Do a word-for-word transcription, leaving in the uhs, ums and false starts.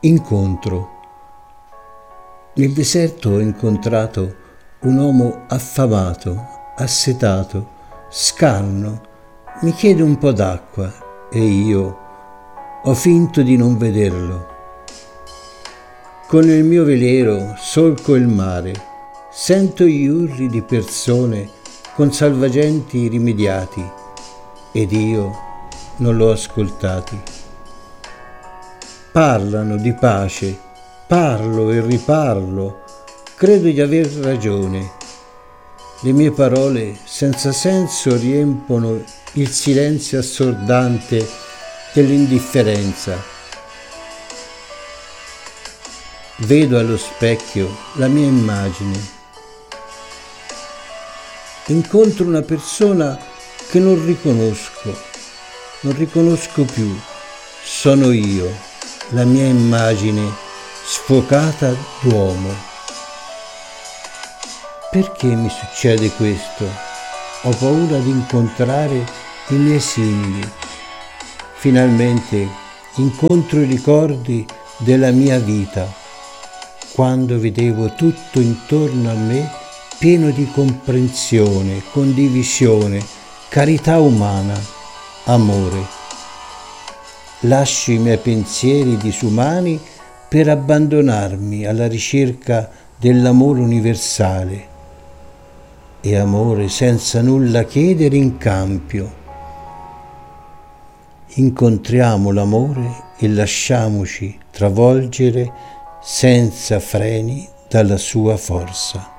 Incontro. Nel deserto ho incontrato un uomo affamato, assetato, scarno, mi chiede un po' d'acqua e io ho finto di non vederlo. Con il mio velero solco il mare, sento gli urli di persone con salvagenti rimediati ed io non l'ho ascoltati. Parlano di pace, parlo e riparlo, credo di aver ragione. Le mie parole senza senso riempono il silenzio assordante dell'indifferenza. Vedo allo specchio la mia immagine. Incontro una persona che non riconosco, non riconosco più. Sono io. La mia immagine sfocata d'uomo. Perché mi succede questo? Ho paura di incontrare i miei simili. Finalmente incontro i ricordi della mia vita, quando vedevo tutto intorno a me pieno di comprensione, condivisione, carità umana, amore. Lascio i miei pensieri disumani per abbandonarmi alla ricerca dell'amore universale e amore senza nulla chiedere in cambio. Incontriamo l'amore e lasciamoci travolgere senza freni dalla sua forza.